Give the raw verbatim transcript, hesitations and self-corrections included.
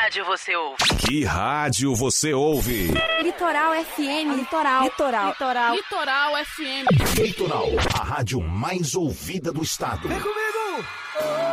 rádio você ouve? Que rádio você ouve? Litoral F M. Litoral. Litoral. Litoral. Litoral F M. Litoral, a rádio mais ouvida do estado. Vem comigo!